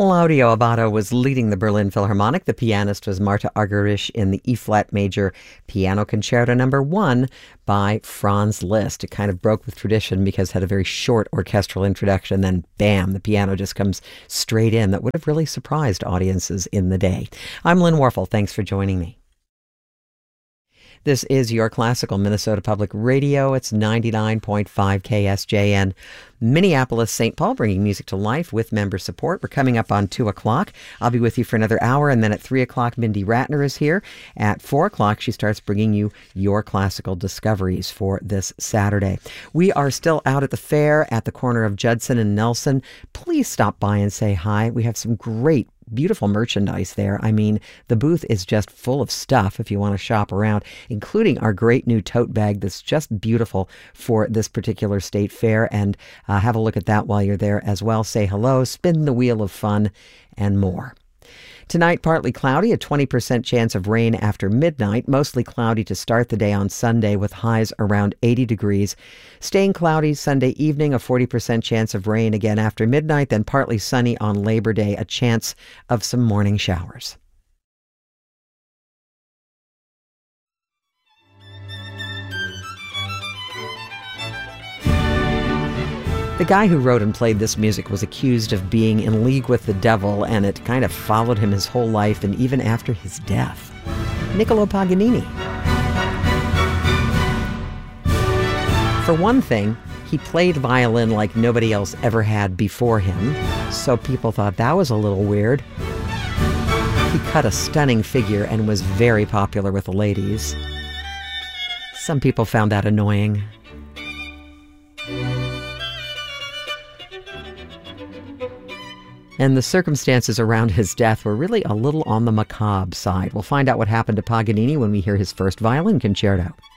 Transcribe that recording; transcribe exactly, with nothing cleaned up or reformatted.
Claudio Abbado was leading the Berlin Philharmonic. The pianist was Marta Argerich in the E-flat major piano concerto number one by Franz Liszt. It kind of broke with tradition because it had a very short orchestral introduction, then bam, the piano just comes straight in. That would have really surprised audiences in the day. I'm Lynn Warfel. Thanks for joining me. This is your classical Minnesota Public Radio. It's ninety-nine point five K S J N, Minneapolis, Saint Paul, bringing music to life with member support. We're coming up on two o'clock. I'll be with you for another hour, and then at three o'clock, Mindy Ratner is here. At four o'clock, she starts bringing you your classical discoveries for this Saturday. We are still out at the fair at the corner of Judson and Nelson. Please stop by and say hi. We have some great beautiful merchandise there. I mean, the booth is just full of stuff if you want to shop around, including our great new tote bag that's just beautiful for this particular state fair. And uh, have a look at that while you're there as well. Say hello, spin the wheel of fun, and more. Tonight, partly cloudy, a twenty percent chance of rain after midnight. Mostly cloudy to start the day on Sunday with highs around eighty degrees. Staying cloudy Sunday evening, a forty percent chance of rain again after midnight. Then partly sunny on Labor Day, a chance of some morning showers. The guy who wrote and played this music was accused of being in league with the devil, and it kind of followed him his whole life and even after his death. Niccolo Paganini. For one thing, he played violin like nobody else ever had before him, so people thought that was a little weird. He cut a stunning figure and was very popular with the ladies. Some people found that annoying. And the circumstances around his death were really a little on the macabre side. We'll find out what happened to Paganini when we hear his first violin concerto.